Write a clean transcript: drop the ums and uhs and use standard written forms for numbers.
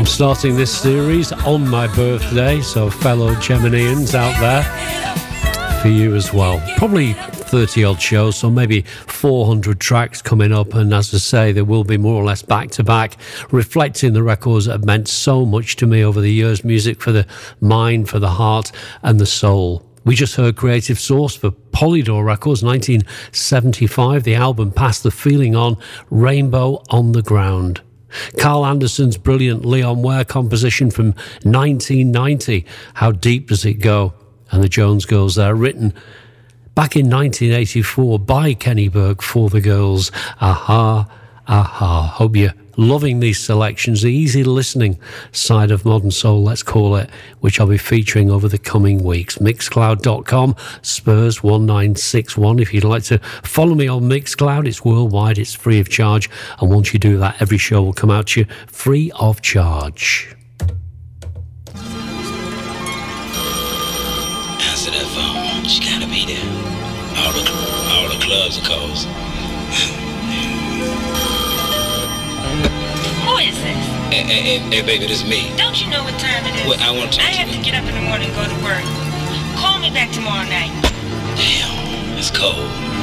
I'm starting this series on my birthday, so fellow Geminians out there, for you as well. Probably 30-odd shows, so maybe 400 tracks coming up, and as I say, there will be more or less back-to-back, reflecting the records that have meant so much to me over the years, music for the mind, for the heart, and the soul. We just heard Creative Source for Polydor Records, 1975, the album Pass the Feeling On, Rainbow on the Ground. Carl Anderson's brilliant Leon Ware composition from 1990, How Deep Does It Go? And the Jones Girls there, written back in 1984 by Kenny Burke for the girls. Aha, aha. Hope you're loving these selections, the easy listening side of modern soul, let's call it, which I'll be featuring over the coming weeks. Mixcloud.com, Spurs1961. If you'd like to follow me on Mixcloud, it's worldwide, it's free of charge, and once you do that, every show will come out to you free of charge. Answer that phone. She gotta be there. All the clubs are closed. Who is this? Hey, baby, this is me. Don't you know what time it is? Well, I want to talk to you. I have to get up in the morning and go to work. Call me back tomorrow night. Damn, it's cold.